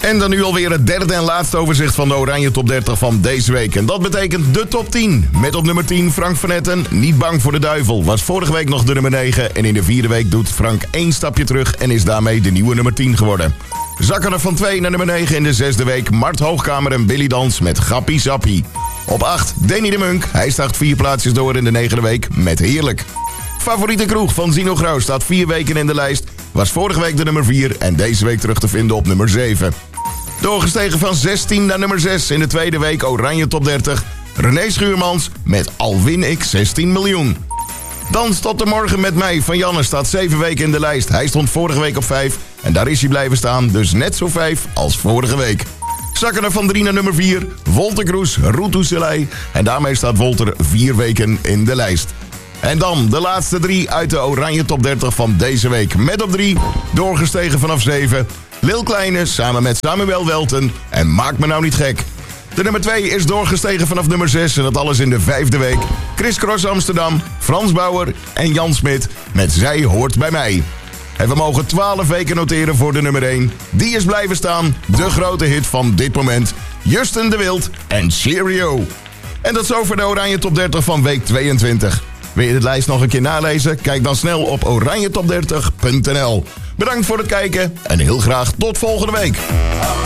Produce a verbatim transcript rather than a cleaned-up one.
En dan nu alweer het derde en laatste overzicht van de Oranje Top dertig van deze week. En dat betekent de top tien. Met op nummer tien Frank van Etten, Niet bang voor de duivel. Was vorige week nog de nummer negen. En in de vierde week doet Frank één stapje terug en is daarmee de nieuwe nummer tien geworden. Zakken er van twee naar nummer negen in de zesde week. Mart Hoogkamer en Billy Dans met Gappie Zappie. Op acht Danny de Munk. Hij staat vier plaatsjes door in de negende week met Heerlijk. Favoriete kroeg van Zino Grauw staat vier weken in de lijst. Was vorige week de nummer vier en deze week terug te vinden op nummer zeven. Doorgestegen van zestien naar nummer zes in de tweede week Oranje Top dertig. René Schuurmans met Al win ik zestien miljoen. Dans tot de morgen met mij van Janne staat zeven weken in de lijst. Hij stond vorige week op vijf en daar is hij blijven staan. Dus net zo vijf als vorige week. Zakken er van drie naar nummer vier. Wolter Kroes, Route Soleil. En daarmee staat Wolter vier weken in de lijst. En dan de laatste drie uit de Oranje Top dertig van deze week. Met op drie, doorgestegen vanaf zeven. Lil Kleine samen met Samuel Welten en Maak me nou niet gek. De nummer twee is doorgestegen vanaf nummer zes en dat alles in de vijfde week. Chris Cross Amsterdam, Frans Bauer en Jan Smit met Zij hoort bij mij. En we mogen twaalf weken noteren voor de nummer één. Die is blijven staan, de grote hit van dit moment. Justin de Wild en Cheerio. En dat is over de Oranje Top dertig van week tweeëntwintig. Wil je de lijst nog een keer nalezen? Kijk dan snel op oranje top dertig punt n l. Bedankt voor het kijken en heel graag tot volgende week.